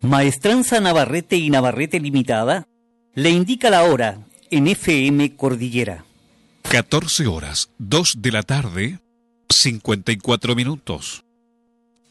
Maestranza Navarrete y Navarrete Limitada le indica la hora en FM Cordillera. 14 horas, 2 de la tarde, 54 minutos.